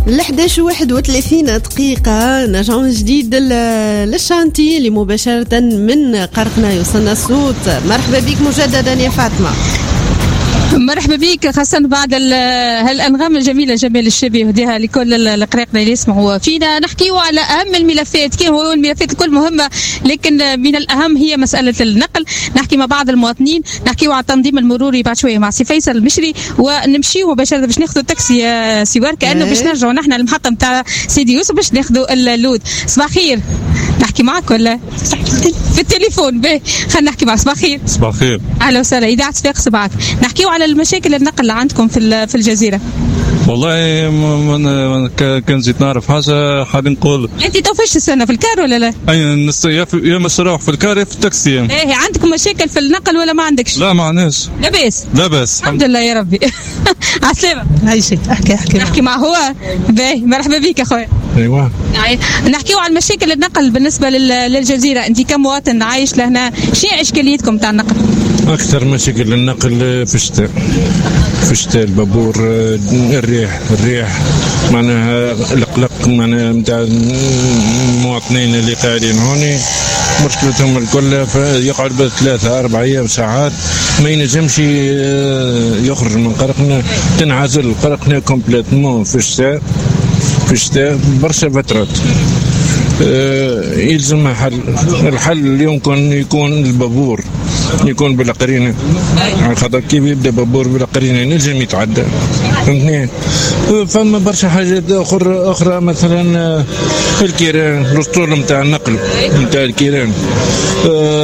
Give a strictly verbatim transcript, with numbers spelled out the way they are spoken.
الحداش واحد وثلاثين دقيقة نرجعون جديد للشانتي اللي مباشرة من قرقنا يوصلنا الصوت. مرحبا بك مجددا يا فاطمة. مرحبا بك، خاصة بعد هالأنغام الجميلة جمال الشبي يهديها لكل القراقنة اللي يسمعوا فينا. نحكيوا على أهم الملفات، كان هو الملفات الكل مهمة لكن من الأهم هي مسألة النقل. نحكي مع بعض المواطنين، نحكيوا على التنظيم المروري بعد شوية مع سي فيصل المشري، ونمشيوا مباشرة باش ناخذوا التاكسي يا سوار كأنه باش نرجعوا نحن المحطة نتاع سيدي يوسف باش ناخذوا اللود. صباح خير، نحكي معك ولا في التليفون؟ باهي خلينا نحكي معك. صباح خير. صباح خير. اهلا وسهلا، اذاعه صفاق صباحك. نحكيوا على المشاكل النقل اللي عندكم في في الجزيره. والله من كان زيد نعرف حاجه حاب نقول. انت تو فاش السنه في الكار ولا لا؟ اي يا مش نروح في الكار في التاكسي. ايه عندكم مشاكل في النقل ولا ما عندكش؟ لا ما عندناش. لاباس لاباس الحمد لله يا ربي. على السلامه. عايشك. احكي احكي نحكي مع هو. باهي مرحبا بك اخويا. ايوه نحكيوا على المشاكل النقل بالنسبه للجزيره. انت كمواطن عايش لهنا، شنو اشكاليتكم تاع النقل؟ اكثر مشاكل النقل في الشتاء. في الشتاء البابور، الريح الريح معناها القلق معناها نتاع المواطنين اللي قاعدين هوني مشكلتهم الكل يقعد بثلاثة أربع أيام ساعات ما ينجمش يخرج من قرقنا. تنعزل قرقنا كومبليتمون في الشتاء. في الشتاء برشا فترات. أه يلزم حل. الحل يمكن يكون البابور يكون بالقرينه، على خاطر كيف يبدا بابور بالقرينه ينجم يتعدى، فهمتني؟ فما برشا حاجات اخرى اخرى مثلا الكيران، الاسطول نتاع النقل نتاع الكيران. أه